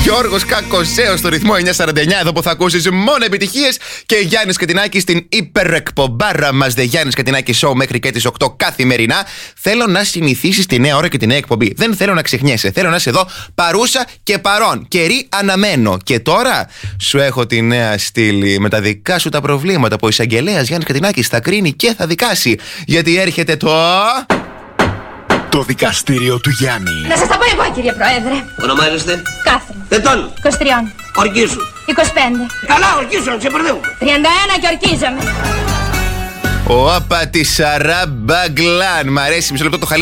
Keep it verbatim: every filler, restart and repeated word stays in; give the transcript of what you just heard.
Γιώργος Κακοσέος στο ρυθμό εννιακόσια σαράντα εννιά, εδώ που θα ακούσεις μόνο επιτυχίες. Και Γιάννης Κατινάκης στην υπερεκπομπάρα μας, The Γιάννης Κατινάκη Show, μέχρι και τις οκτώ καθημερινά. Θέλω να συνηθίσεις τη νέα ώρα και τη νέα εκπομπή. Δεν θέλω να ξεχνιέσαι. Θέλω να είσαι εδώ παρούσα και παρόν. Καιρή αναμένω. Και τώρα σου έχω τη νέα στήλη με τα δικά σου τα προβλήματα που ο εισαγγελέας Γιάννης Κατινάκης θα κρίνει και θα δικάσει. Γιατί έρχεται το. Το δικαστήριο του Γιάννη. Να σας τα πω εγώ, κύριε Πρόεδρε. Ονομάζεστε? Κάθριν. Ετών. είκοσι τρία. Ορκίσου. είκοσι πέντε. Καλά, ορκίσου, να ξεπερδεύουμε. τριάντα ένα και ορκίζομαι. Ο Απατησαράμπαγκλάν. Μ' αρέσει, μισό λεπτό το χαλί.